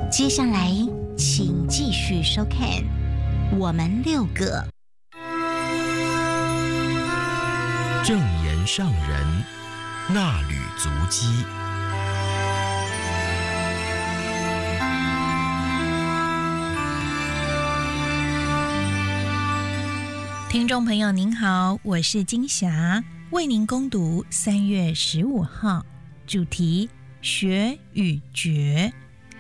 接下来，请继续收看我们六个正言上人那履足迹。 听众朋友您好，我是金霞，为您攻读3月15号，主题学与觉。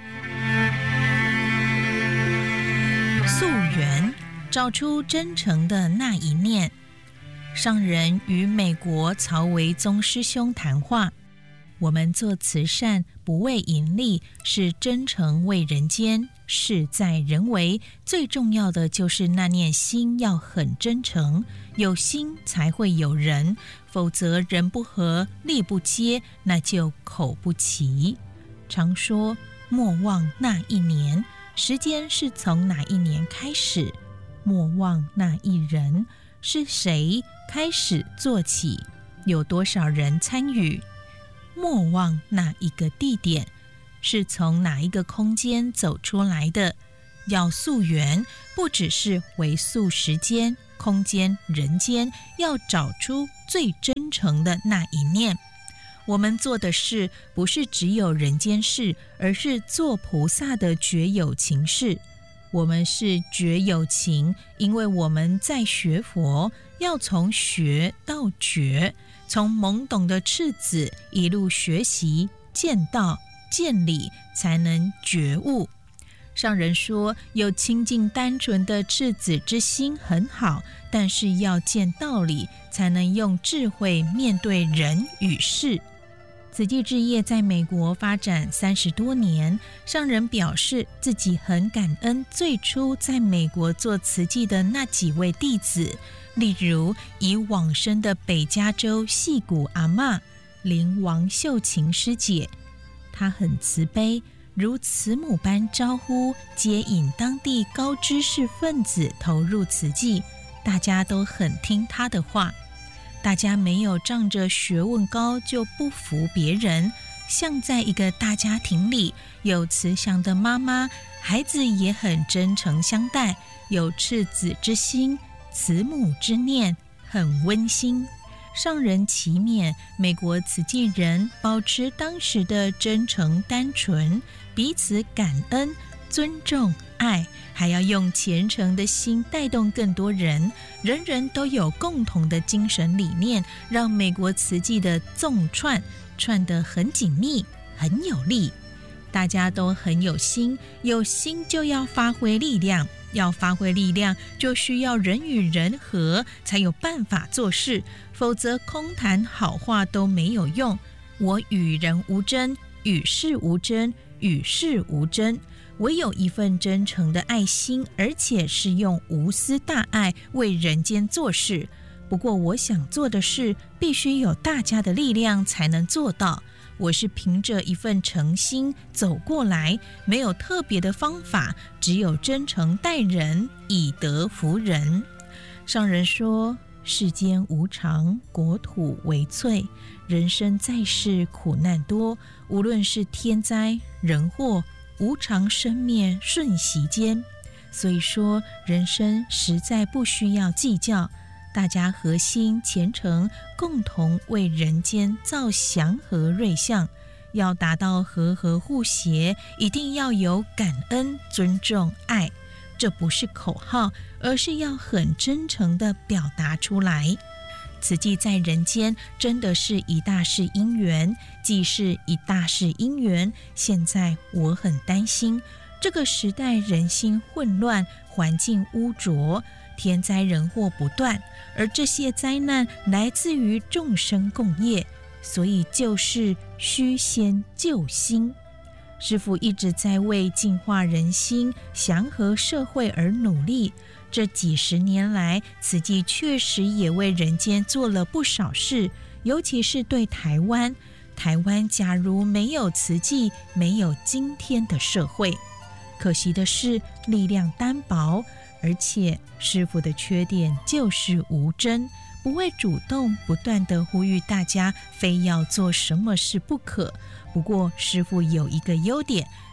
溯源，找出真诚的那一念。上人与美国曹维宗师兄谈话，我们做慈善不为盈利，是真诚为人间，事在人为，最重要的就是那念心要很真诚，有心才会有人，否则人不和力不接，那就口不齐。常说莫忘那一年，时间是从哪一年开始？莫忘那一人，是谁开始做起？有多少人参与？莫忘那一个地点，是从哪一个空间走出来的？要溯源，不只是回溯时间、空间、人间，要找出最真诚的那一念。我们做的事不是只有人间事，而是做菩萨的觉有情事。我们是觉有情，因为我们在学佛，要从学到觉，从懵懂的赤子一路学习，见道见理，才能觉悟。上人说，有清净单纯的赤子之心很好，但是要见道理，才能用智慧面对人与事。慈济志业在美国发展30多年，上人表示自己很感恩最初在美国做慈济的那几位弟子，例如已往生的北加州戏谷阿嬷林王秀琴师姐，她很慈悲，如慈母般招呼接引当地高知识分子投入慈济，大家都很听她的话。大家没有仗着学问高就不服别人，像在一个大家庭里，有慈祥的妈妈，孩子也很真诚相待，有赤子之心，慈母之念，很温馨。上人祈勉美国慈济人保持当时的真诚单纯，彼此感恩尊重爱，还要用虔诚的心带动更多人，人人都有共同的精神理念，让美国慈济的纵串得很紧密，很有力。大家都很有心，有心就要发挥力量，要发挥力量就需要人与人和，才有办法做事，否则空谈好话都没有用。我与人无争，与事无争，与世无争，唯有一份真诚的爱心，而且是用无私大爱为人间做事。不过我想做的事必须有大家的力量才能做到，我是凭着一份诚心走过来，没有特别的方法，只有真诚待人，以德服人。上人说，世间无常，国土为脆，人生在世苦难多，无论是天灾人祸，无常生灭瞬息间。所以说人生实在不需要计较，大家合心虔诚，共同为人间造祥和瑞相。要达到和和互协，一定要有感恩尊重爱，这不是口号，而是要很真诚地表达出来。慈济在人间真的是一大世因缘，既是一大世因缘，现在我很担心，这个时代人心混乱，环境污浊，天灾人祸不断，而这些灾难来自于众生共业，所以救世须先救心。师父一直在为净化人心、祥和社会而努力，这几十年来，慈济确实也为人间做了不少事，尤其是对台湾。台湾假如没有慈济，没有今天的社会。可惜的是，力量单薄，而且师父的缺点就是无真，不会主动不断地呼吁大家非要做什么事不可。不过师父有一个优点，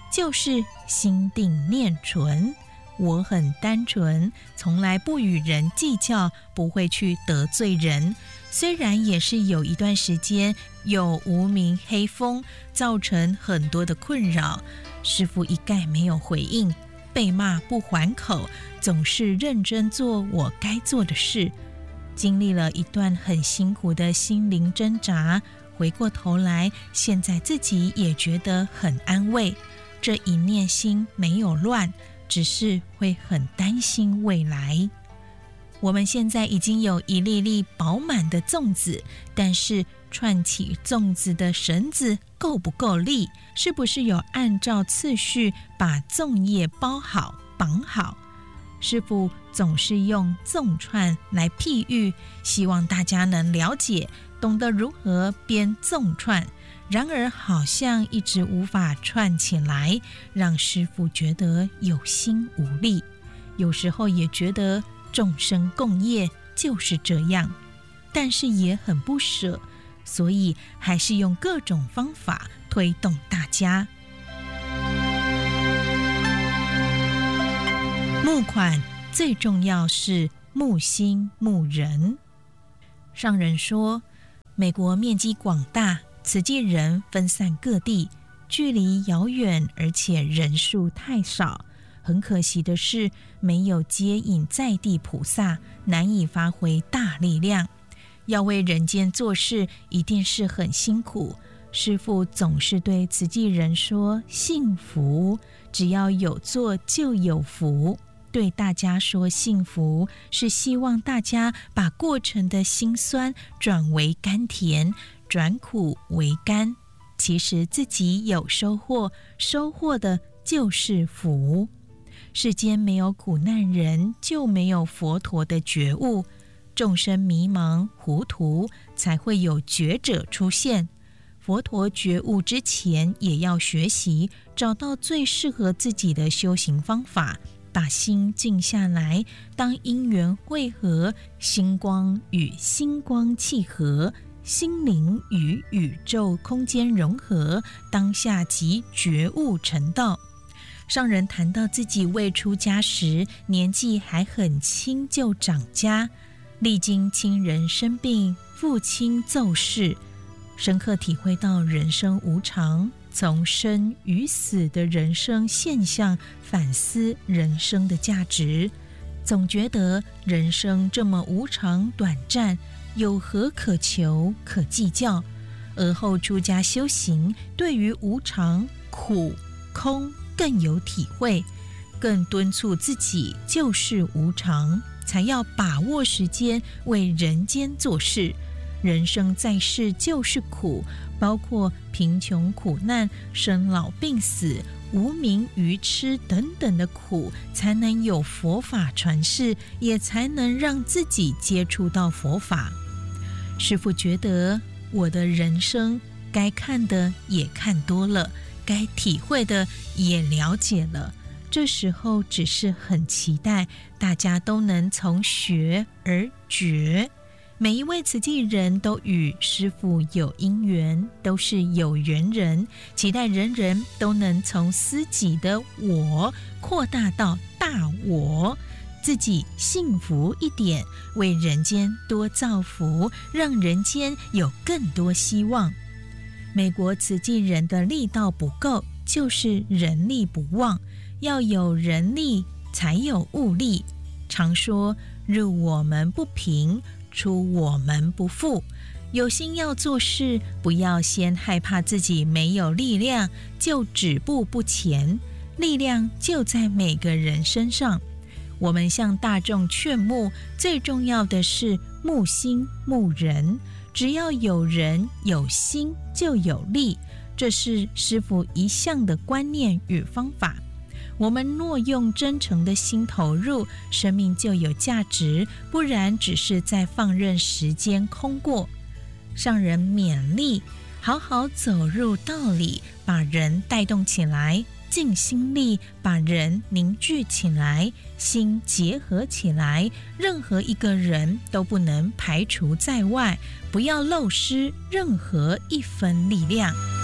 就是心定念纯。我很单纯，从来不与人计较，不会去得罪人。虽然也是有一段时间有无名黑风，造成很多的困扰，师父一概没有回应，被骂不还口，总是认真做我该做的事。经历了一段很辛苦的心灵挣扎，回过头来，现在自己也觉得很安慰。这一念心没有乱，只是会很担心未来。我们现在已经有一粒粒饱满的粽子，但是串起粽子的绳子够不够力？是不是有按照次序把粽叶包好绑好？师父总是用粽串来譬喻，希望大家能了解，懂得如何编粽串。然而好像一直无法串起来，让师父觉得有心无力。有时候也觉得众生共业就是这样，但是也很不舍，所以还是用各种方法推动大家。募款最重要是募心募人。上人说，美国面积广大，慈济人分散各地，距离遥远，而且人数太少。很可惜的是，没有接引在地菩萨，难以发挥大力量。要为人间做事，一定是很辛苦。师父总是对慈济人说，幸福，只要有做就有福。对大家说幸福，是希望大家把过程的辛酸转为甘甜，转苦为甘。其实自己有收获，收获的就是福。世间没有苦难人，就没有佛陀的觉悟。众生迷茫糊涂，才会有觉者出现。佛陀觉悟之前，也要学习，找到最适合自己的修行方法，把心静下来。当因缘汇合，星光与星光契合，心灵与宇宙空间融合，当下即觉悟成道。上人谈到自己未出家时，年纪还很轻就长家，历经亲人生病、父亲骤逝，深刻体会到人生无常，从生与死的人生现象反思人生的价值。总觉得人生这么无常短暂，有何可求可计较？而后出家修行，对于无常、苦、空更有体会，更敦促自己就是无常，才要把握时间为人间做事。人生在世就是苦，包括贫穷苦难、生老病死、无名愚痴等等的苦，才能有佛法传世，也才能让自己接触到佛法。师父觉得我的人生该看的也看多了，该体会的也了解了，这时候只是很期待大家都能从学而觉。每一位慈济人都与师父有因缘，都是有缘人，期待人人都能从私己的我扩大到大我，自己幸福一点，为人间多造福，让人间有更多希望。美国慈济人的力道不够，就是人力不旺，要有人力才有物力。常说入我们不平，出我们不富。有心要做事，不要先害怕自己没有力量就止步不前，力量就在每个人身上。我们向大众劝募，最重要的是募心募人，只要有人有心就有力，这是师父一向的观念与方法。我们若用真诚的心投入，生命就有价值，不然只是在放任时间空过。上人勉励，好好走入道理，把人带动起来，尽心力把人凝聚起来，心结合起来，任何一个人都不能排除在外，不要漏失任何一分力量。